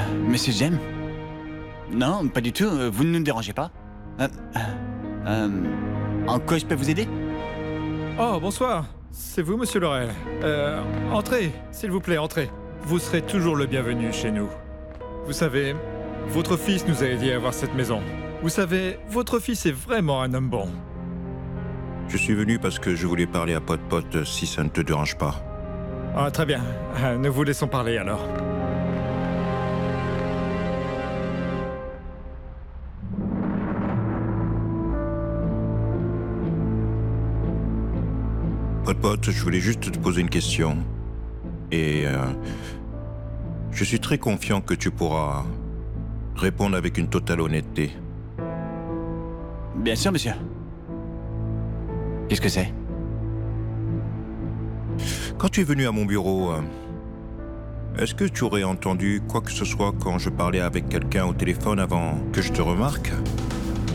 Monsieur Jem? Non, pas du tout, vous ne nous dérangez pas. En quoi je peux vous aider? Oh, bonsoir. C'est vous, monsieur Laurel. Entrez, s'il vous plaît, entrez. Vous serez toujours le bienvenu chez nous. Vous savez, votre fils nous a aidés à avoir cette maison. Vous savez, votre fils est vraiment un homme bon. Je suis venu parce que je voulais parler à Pot-Pot, si ça ne te dérange pas. Ah, très bien. Nous vous laissons parler alors. Pot-Pot, je voulais juste te poser une question. Et je suis très confiant que tu pourras répondre avec une totale honnêteté. Bien sûr, monsieur. Qu'est-ce que c'est? Quand tu es venu à mon bureau, est-ce que tu aurais entendu quoi que ce soit quand je parlais avec quelqu'un au téléphone avant que je te remarque?